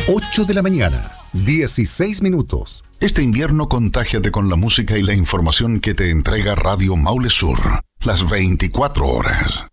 8 de la mañana, 16 minutos. Este invierno contágiate con la música y la información que te entrega Radio Maule Sur, las 24 horas.